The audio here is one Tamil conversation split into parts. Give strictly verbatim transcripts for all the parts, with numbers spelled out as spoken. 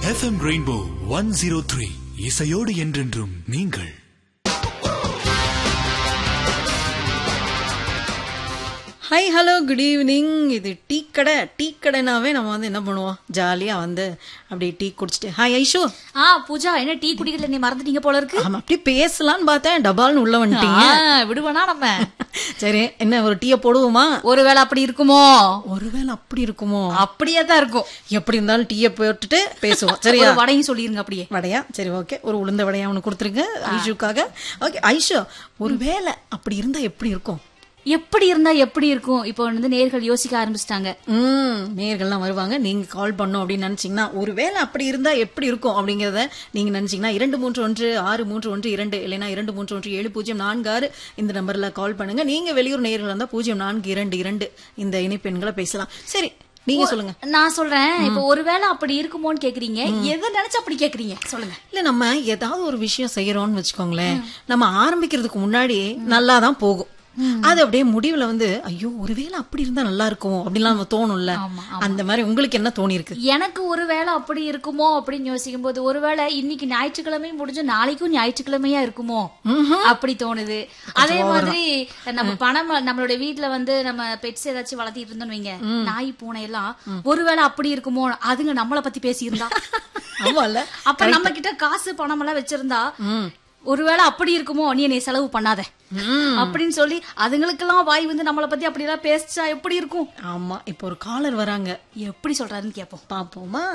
FM rainbow one zero three இசையோடு என்றென்றும் நீங்கள். Hi hello good evening. இது டீ கடை. டீ கடைனாவே நம்ம வந்து என்ன பண்ணுவோம், ஜாலியாக வந்து அப்படி டீ குடிச்சிட்டு. ஹாய் ஐஷு. ஆ பூஜா, என்ன டீ குடிக்கல நீ மறந்துட்டீங்க போல இருக்கு. ஆமா, அப்படி பேசலான்னு பார்த்தேன், டபால்னு உள்ள வந்துட்டீங்க. விடுவனா நம்ம? சரி, என்ன ஒரு டீயை போடுவோமா? ஒருவேளை அப்படி இருக்குமோ? ஒருவேளை அப்படி இருக்குமோ? அப்படியே தான் இருக்கும். எப்படி இருந்தாலும் டீயை போட்டுட்டு பேசுவோம். சரியா? வடையும் சொல்லிருங்க. அப்படியே வடையா? சரி, ஓகே. ஒரு உளுந்த வடையா ஒன்று கொடுத்துருங்க ஐஷுக்காக. ஓகே ஐஷு, ஒருவேளை அப்படி இருந்தா எப்படி இருக்கும்? எப்படி இருந்தா எப்படி இருக்கும்? இப்போ வந்து நேர்கள் யோசிக்க ஆரம்பிச்சிட்டாங்க. ம் நேர்கள்லாம் வருவாங்க. நீங்க கால் பண்ணோம் அப்படின்னு நினைச்சீங்கன்னா, ஒருவேளை அப்படி இருந்தா எப்படி இருக்கும் அப்படிங்கறத நீங்க நினைச்சீங்கன்னா, இரண்டு மூன்று ஒன்று ஆறு மூன்று ஒன்று இரண்டு இல்லைன்னா இரண்டு மூன்று ஒன்று ஏழு பூஜ்ஜியம் நான்கு ஆறு இந்த நம்பர்ல கால் பண்ணுங்க. நீங்க வெளியூர் நேர்கள் இருந்தா பூஜ்ஜியம் நான்கு இரண்டு இரண்டு இந்த இணைப்பெண்களை பேசலாம். சரி, நீங்க சொல்லுங்க. நான் சொல்றேன். இப்போ ஒருவேளை அப்படி இருக்குமோன்னு கேக்குறீங்க. எதை நினைச்சு அப்படி கேக்குறீங்க சொல்லுங்க. இல்ல, நம்ம ஏதாவது ஒரு விஷயம் செய்யறோம்னு வச்சுக்கோங்களேன், நம்ம ஆரம்பிக்கிறதுக்கு முன்னாடி நல்லாதான் போகும். அது அப்படியே முடிவுல வந்து ஐயோ ஒருவேளை அப்படி இருந்தா நல்லா இருக்கும் அப்படின்லாம் தோணும்ல. அந்த மாதிரி உங்களுக்கு என்ன தோணி இருக்கு? எனக்கு ஒருவேளை அப்படி இருக்குமோ அப்படின்னு யோசிக்கும் போது, ஒருவேளை இன்னைக்கு ஞாயிற்றுக்கிழமை முடிஞ்சு நாளைக்கும் ஞாயிற்றுக்கிழமையா இருக்குமோ அப்படி தோணுது. அதே மாதிரி நம்ம பணம் நம்மளுடைய வீட்டுல வந்து நம்ம பெட்ஸ் ஏதாச்சும் வளர்த்திட்டு இருந்தோம்னு வைங்க, நாய் பூனை எல்லாம் ஒருவேளை அப்படி இருக்குமோ அதுங்க நம்மளை பத்தி பேசியிருந்தா, அப்ப நம்ம கிட்ட காசு பணம் எல்லாம் வச்சிருந்தா ஒருவேளை அப்படி இருக்குமோ, நீ என்னை செலவு பண்ணாத அப்படின்னு சொல்லி அதுங்களுக்கெல்லாம் வாய் வந்து நம்மளை பத்தி அப்படி எல்லாம் பேசிச்சா எப்படி இருக்கும்? ஆமா, இப்ப ஒரு காலர் வராங்க, எப்படி சொல்றாருன்னு கேப்போம். பாப்போமா?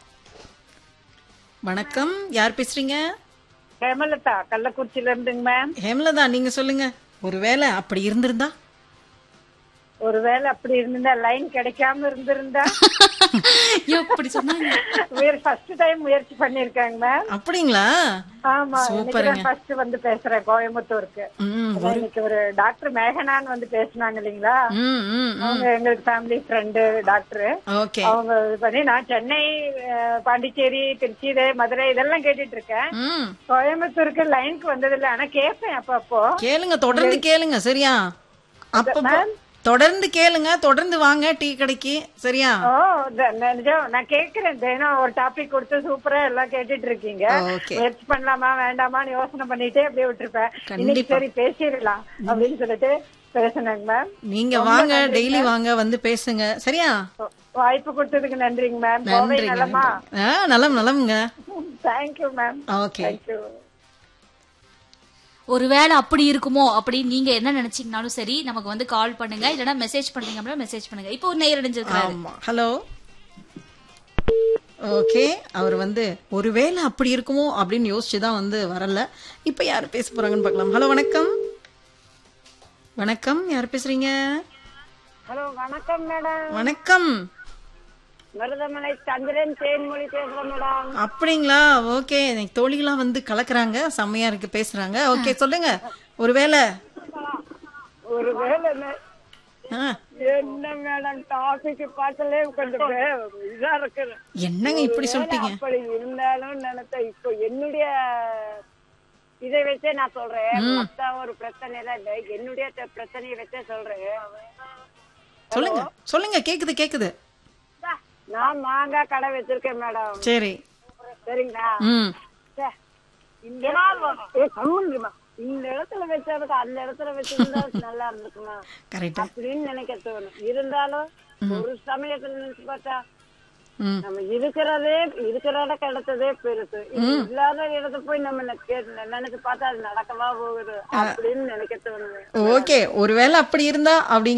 வணக்கம், யார் பேசுறீங்க? ஹேமலதா, கள்ளக்குறிச்சியில இருந்துங்க மேம். ஹேமலதா, நீங்க சொல்லுங்க. ஒருவேளை அப்படி இருந்திருந்தா? ஒருவேளை அப்படி இருந்திருந்தா, லைன் கிடைக்காம இருந்திருந்தா எப்படி சொன்னாங்க? ஃபர்ஸ்ட் டைம் முயற்சி பண்ணிருக்காங்க மேம். அப்படிங்களா? ஆமா, ஃபர்ஸ்ட் வந்து பேசுறேன் கோயம்புத்தூருக்கு. இன்னைக்கு ஒரு டாக்டர் மேகனான்னு வந்து பேசினாங்க இல்லீங்களா, அவங்க எங்களுக்கு ஃபேமிலி ஃப்ரெண்டு டாக்டர். அவங்க இது பண்ணி நான் சென்னை, பாண்டிச்சேரி, திருச்சி, மதுரை இதெல்லாம் கேட்டுட்டு இருக்கேன். கோயம்புத்தூருக்கு லைனுக்கு வந்தது இல்ல, ஆனா கேட்பேன் அப்பப்போ. கேளுங்க, தொடர்ந்து கேளுங்க. சரியா? அப்ப தொடர்ந்து கேளுங்க, தொடர்ந்து வாங்க டீ கடைக்கு. சரியா? ஓ நிஜம், நான் கேக்குறேன். தினம் ஒரு டாபிக் கொடுத்து சூப்பரா எல்லாம் கேட்டுட்டு இருக்கீங்க. முயற்சி பண்ணலாமா வேண்டாமான்னு யோசனை பண்ணிட்டே அப்படியே விட்டுருப்பேன். இன்னைக்கு சரி பேசிடலாம் அப்படின்னு சொல்லிட்டு பேசுனேங்க மேம். நீங்க வாங்க, டெய்லி வாங்க, வந்து பேசுங்க. சரியா? வாய்ப்பு கொடுத்ததுக்கு நன்றிங்க மேம். நலமா? நலம் நலம்ங்க. Thank you ma'am. Okay, thank you. ஒருவேளை அப்படி இருக்குமோ அப்படின்னு நீங்க என்ன நினைச்சீங்கனாலும் சரி, நமக்கு வந்து கால் பண்ணுங்க, இல்லனா மெசேஜ் பண்றீங்க அப்படின்னா மெசேஜ் பண்ணுங்க. இப்போ ஒரு நேயர் அடைஞ்சிருக்காரு. ஹலோ. ஓகே, அவர் வந்து ஒருவேளை அப்படி இருக்குமோ அப்படின்னு யோசிச்சுதான் வந்து வரல. இப்ப யாரு பேச போறாங்கன்னு பார்க்கலாம். ஹலோ, வணக்கம். வணக்கம், யார் பேசுறீங்க? ஹலோ, வணக்கம் மேடம். வணக்கம். மருதமலை சந்திரன் தேன்மொழி பேசுறேன் மேடம். அப்படிங்களா? ஓகே, இன்னைக்கு தோழிகளாம் வந்து கலக்குறாங்க, செம்மையா இருக்கு பேசுறாங்க. ஓகே, சொல்லுங்க. ஒருவேளை ஒருவேளை என்ன மேடம் டாபிக் பார்த்தாலே கொஞ்சம் இதா இருக்கு. என்னங்க இப்படி சொல்லிட்டீங்க? அப்படி இருந்தாலும் நினைச்சா இப்போ என்னுடைய இதை வச்சே நான் சொல்றேன். மொத்த ஒரு பிரச்சனை எல்லாம் இல்ல, என்னுடைய பிரச்சனையை வச்சே சொல்றேன். சொல்லுங்க சொல்லுங்க, கேக்குது கேக்குது. நான் மாங்காய் கடை வச்சிருக்கேன் மேடம். சரி, சரிங்களா? இந்த இடத்துல வச்சதுக்கு அந்த இடத்துல வச்சிருந்தா நல்லா இருந்துக்குமா அப்படின்னு நினைக்க தோணும். இருந்தாலும் ஒரு சமயத்துல நினைச்சு பார்த்தா நம்ம இருக்கிறதே இருக்கிற இடம் கிடைச்சதே பெருசு. இல்லாத இடத்த போய் நம்ம நினைச்சு பார்த்தா அது நடக்கவா போகுது அப்படின்னு நினைக்க தோணுது. ஓகே, ஒருவேளை அப்படி இருந்தா அப்படி